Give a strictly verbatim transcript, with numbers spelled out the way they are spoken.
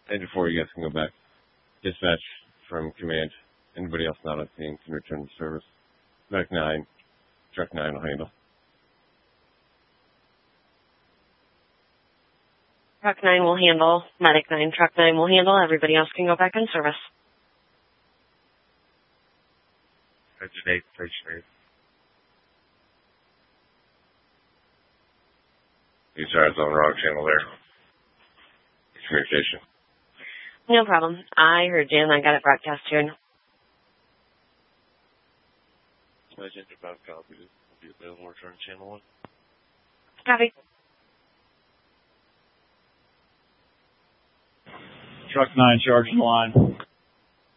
And before you guys can go back, dispatch from command. Anybody else not on scene can return to service. Medic nine, truck nine will handle. Truck nine will handle. Medic nine, truck nine will handle. Everybody else can go back in service. Engine eight, station eight. You started on the wrong channel there. Communication. No problem. I heard you and I got it broadcast here. Agent about copy. Will be available. Return channel one. Copy. Truck nine, charge the line.